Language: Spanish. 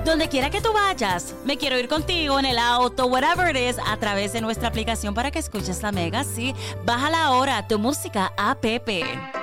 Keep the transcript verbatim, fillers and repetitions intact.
Donde quiera que tú vayas, me quiero ir contigo en el auto, whatever it is, a través de nuestra aplicación para que escuches la Mega, sí. Bájala ahora, tu música app.